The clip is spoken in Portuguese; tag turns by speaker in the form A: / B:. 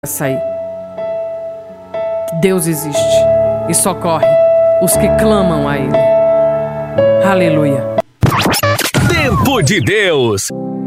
A: sair. Deus existe e socorre os que clamam a Ele. Aleluia.
B: Tempo de Deus.